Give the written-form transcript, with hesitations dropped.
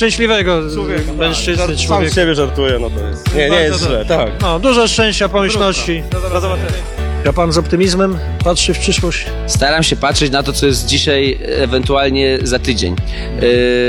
szczęśliwego mężczyzny, Sam człowieka. z siebie żartuję, no to jest. Nie jest źle, tak. No, dużo szczęścia, pomyślności. Do zobaczenia. A pan z optymizmem patrzy w przyszłość? Staram się patrzeć na to, co jest dzisiaj, ewentualnie za tydzień.